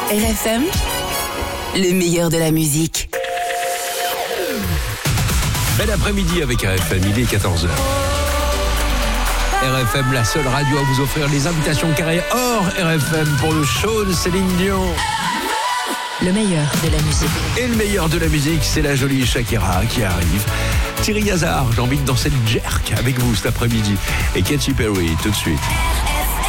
RFM, le meilleur de la musique. Bel après-midi avec RFM, il est 14h. RFM, la seule radio à vous offrir les invitations carrées hors RFM pour le show de Céline Dion. Le meilleur de la musique. Et le meilleur de la musique, c'est la jolie Shakira qui arrive. Thierry Hazard, j'ai envie de danser le jerk avec vous cet après-midi. Et Katy Perry, tout de suite.